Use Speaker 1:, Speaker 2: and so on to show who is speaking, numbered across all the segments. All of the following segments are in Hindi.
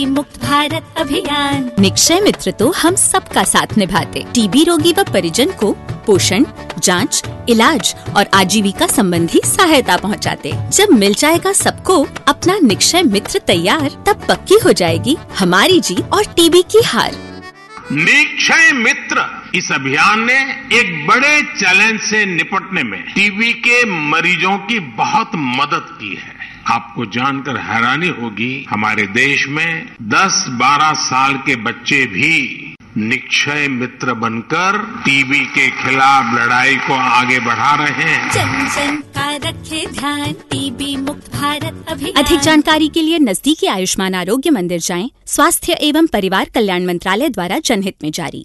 Speaker 1: मुक्त भारत अभियान। निक्षय मित्र तो हम सबका साथ निभाते, टीबी रोगी व परिजन को पोषण, जांच, इलाज और आजीविका संबंधी सहायता पहुंचाते। जब मिल जाएगा सबको अपना निक्षय मित्र तैयार, तब पक्की हो जाएगी हमारी जीत और टीबी की हार।
Speaker 2: निक्षय मित्र इस अभियान ने एक बड़े चैलेंज से निपटने में टीबी के मरीजों की बहुत मदद की है। आपको जानकर हैरानी होगी, हमारे देश में 10-12 साल के बच्चे भी निक्षय मित्र बनकर टीबी के खिलाफ लड़ाई को आगे बढ़ा रहे हैं।
Speaker 1: जन जन का रखे ध्यान, टीबी मुक्त भारत अभियान। अधिक जानकारी के लिए नजदीकी आयुष्मान आरोग्य मंदिर जाएं। स्वास्थ्य एवं परिवार कल्याण मंत्रालय द्वारा जनहित में जारी।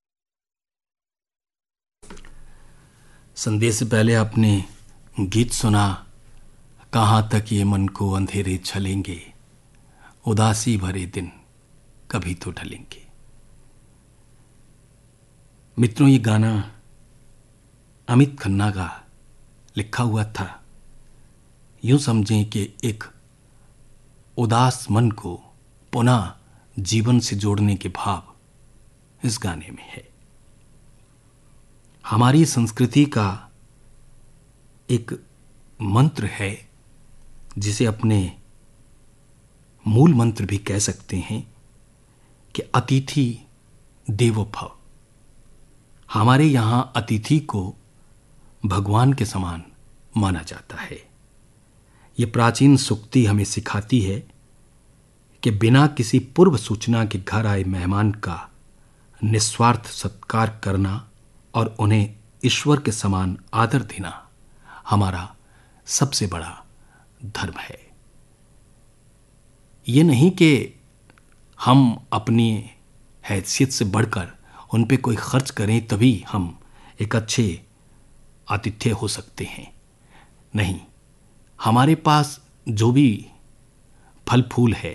Speaker 3: संदेश से पहले आपने गीत सुना, कहाँ तक ये मन को अंधेरे छलेंगे, उदासी भरे दिन कभी तो ढलेंगे। मित्रों, ये गाना अमित खन्ना का लिखा हुआ था। यूं समझें कि एक उदास मन को पुनः जीवन से जोड़ने के भाव इस गाने में है। हमारी संस्कृति का एक मंत्र है जिसे अपने मूल मंत्र भी कह सकते हैं कि अतिथि देवो भव। हमारे यहां अतिथि को भगवान के समान माना जाता है। यह प्राचीन सूक्ति हमें सिखाती है कि बिना किसी पूर्व सूचना के घर आए मेहमान का निस्वार्थ सत्कार करना और उन्हें ईश्वर के समान आदर देना हमारा सबसे बड़ा धर्म है। ये नहीं कि हम अपनी हैसियत से बढ़कर उन पे कोई खर्च करें तभी हम एक अच्छे आतिथ्य हो सकते हैं। नहीं, हमारे पास जो भी फल फूल है,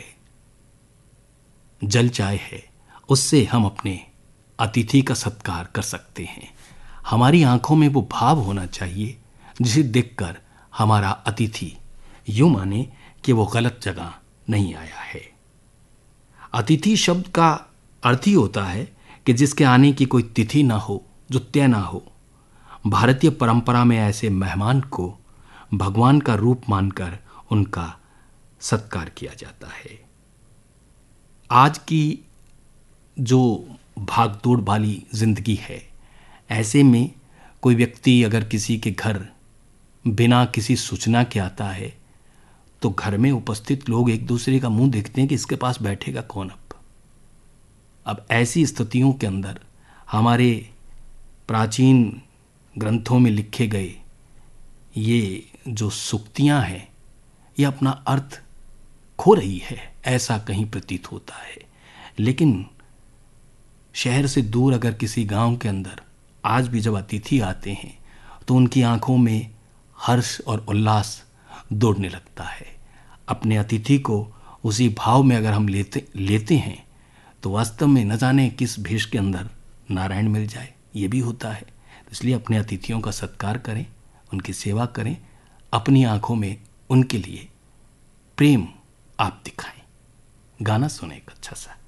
Speaker 3: जल चाय है, उससे हम अपने अतिथि का सत्कार कर सकते हैं। हमारी आंखों में वो भाव होना चाहिए जिसे देखकर हमारा अतिथि यूं माने कि वो गलत जगह नहीं आया है। अतिथि शब्द का अर्थ ही होता है कि जिसके आने की कोई तिथि ना हो, जो तय ना हो। भारतीय परंपरा में ऐसे मेहमान को भगवान का रूप मानकर उनका सत्कार किया जाता है। आज की जो भागदौड़ वाली जिंदगी है, ऐसे में कोई व्यक्ति अगर किसी के घर बिना किसी सूचना के आता है तो घर में उपस्थित लोग एक दूसरे का मुंह देखते हैं कि इसके पास बैठेगा कौन। अब ऐसी स्थितियों के अंदर हमारे प्राचीन ग्रंथों में लिखे गए ये जो सूक्तियां हैं, ये अपना अर्थ खो रही है, ऐसा कहीं प्रतीत होता है। लेकिन शहर से दूर अगर किसी गांव के अंदर आज भी जब अतिथि आते हैं तो उनकी आंखों में हर्ष और उल्लास दौड़ने लगता है। अपने अतिथि को उसी भाव में अगर हम लेते हैं तो वास्तव में न जाने किस भेष के अंदर नारायण मिल जाए, ये भी होता है। इसलिए अपने अतिथियों का सत्कार करें, उनकी सेवा करें, अपनी आंखों में उनके लिए प्रेम आप दिखाएं। गाना सुने एक अच्छा सा।